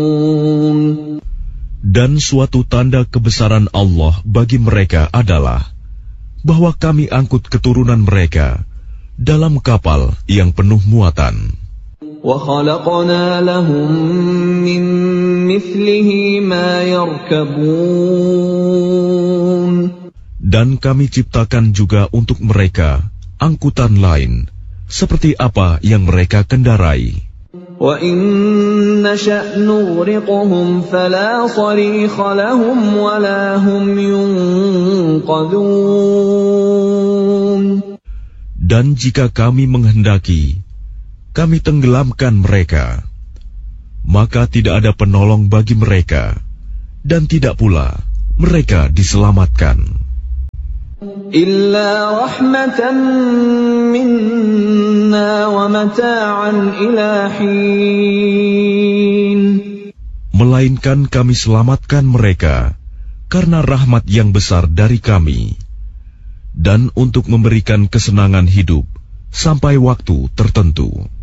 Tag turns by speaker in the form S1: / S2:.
S1: Dan suatu tanda kebesaran Allah bagi mereka adalah bahwa kami angkut keturunan mereka dalam kapal yang penuh muatan.
S2: وَخَلَقْنَا لَهُم مِّن مِّثْلِهِ مَا يَرْكَبُونَ.
S1: Dan kami ciptakan juga untuk mereka angkutan lain, seperti apa yang mereka kendarai.
S2: وَإِن نَّشَأْ نُغْرِقْهُمْ فَلَا صَرِيخَ لَهُمْ وَلَا هُمْ يُنقَذُونَ.
S1: Dan jika kami menghendaki, kami tenggelamkan mereka, maka tidak ada penolong bagi mereka, dan tidak pula mereka diselamatkan.
S2: Illa rahmatan minna wa mata'an ila hin.
S1: Melainkan kami selamatkan mereka karena rahmat yang besar dari kami, dan untuk memberikan kesenangan hidup sampai waktu tertentu.